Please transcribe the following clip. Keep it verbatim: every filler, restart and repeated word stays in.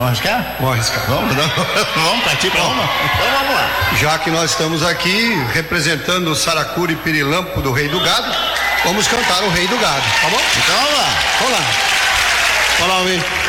Vamos arriscar? Vamos arriscar. Vamos, vamos partir para uma? Então vamos lá. Já que nós estamos aqui representando o Saracuri Pirilampo do Rei do Gado, vamos cantar o Rei do Gado, tá bom? Então vamos lá. Vamos lá. Vamos lá, homem.